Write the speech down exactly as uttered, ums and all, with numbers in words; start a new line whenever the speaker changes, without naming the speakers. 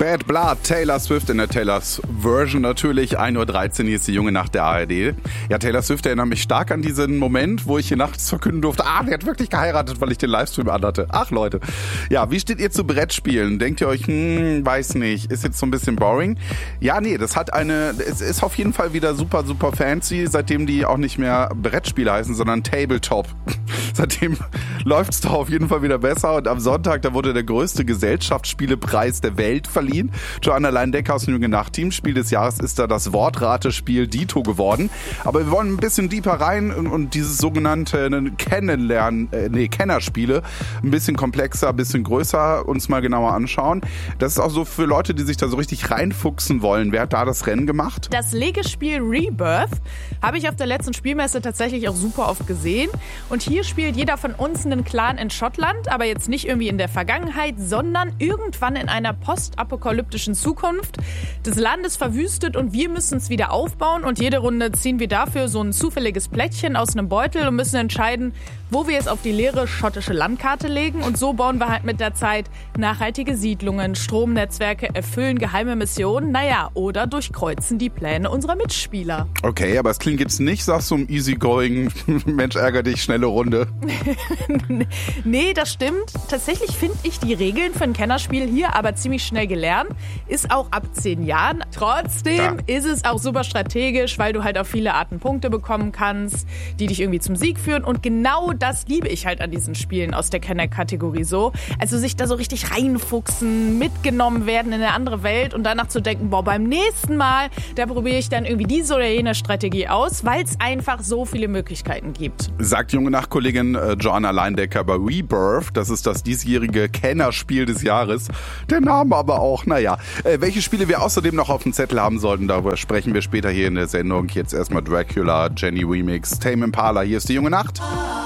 Bad Blood, Taylor Swift in der Taylor's Version natürlich. ein Uhr dreizehn, hier ist die junge Nacht der A R D. Ja, Taylor Swift erinnert mich stark an diesen Moment, wo ich hier nachts verkünden durfte, ah, der hat wirklich geheiratet, weil ich den Livestream anhatte. Ach Leute. Ja, wie steht ihr zu Brettspielen? Denkt ihr euch, hm, weiß nicht, ist jetzt so ein bisschen boring? Ja, nee, das hat eine, es ist auf jeden Fall wieder super, super fancy, seitdem die auch nicht mehr Brettspiele heißen, sondern Tabletop. Seitdem läuft's da auf jeden Fall wieder besser und am Sonntag, da wurde der größte Gesellschaftsspielepreis der Welt verliehen. Joanna Leindecker aus dem Junge Nacht Team. Spiel des Jahres ist da das Wortratespiel Dito geworden. Aber wir wollen ein bisschen deeper rein und dieses sogenannte Kennenlernen, äh, nee, Kennerspiele ein bisschen komplexer, ein bisschen größer uns mal genauer anschauen. Das ist auch so für Leute, die sich da so richtig reinfuchsen wollen. Wer hat da das Rennen gemacht?
Das Legespiel Rebirth habe ich auf der letzten Spielmesse tatsächlich auch super oft gesehen. Und hier spielt jeder von uns einen Clan in Schottland, aber jetzt nicht irgendwie in der Vergangenheit, sondern irgendwann in einer postapokalyptischen Zukunft. Das Land ist verwüstet und wir müssen es wieder aufbauen und jede Runde ziehen wir dafür so ein zufälliges Plättchen aus einem Beutel und müssen entscheiden, wo wir es auf die leere schottische Landkarte legen und so bauen wir halt mit der Zeit nachhaltige Siedlungen, Stromnetzwerke, erfüllen geheime Missionen, naja, oder durchkreuzen die Pläne unserer Mitspieler.
Okay, aber es klingt jetzt nicht, sagst du, um easygoing, Mensch, ärger dich, schnelle Runde.
Nee, das stimmt. Tatsächlich finde ich die Regeln für ein Kennerspiel hier aber ziemlich schnell gelernt. Ist auch ab zehn Jahren. Trotzdem ja. ist es auch super strategisch, weil du halt auf viele Arten Punkte bekommen kannst, die dich irgendwie zum Sieg führen. Und genau das liebe ich halt an diesen Spielen aus der Kenner-Kategorie so. Also sich da so richtig reinfuchsen, mitgenommen werden in eine andere Welt und danach zu denken, boah, beim nächsten Mal, da probiere ich dann irgendwie diese oder jene Strategie aus, weil es einfach so viele Möglichkeiten gibt.
Sagt junge Nachtkollegin äh, Joanna Leindecker bei Rebirth. Das ist das diesjährige Kennerspiel des Jahres. Der Name aber auch, naja. Äh, welche Spiele wir außerdem noch auf dem Zettel haben sollten, darüber sprechen wir später hier in der Sendung. Jetzt erstmal Dracula, Jenny Remix, Tame Impala. Hier ist die junge Nacht.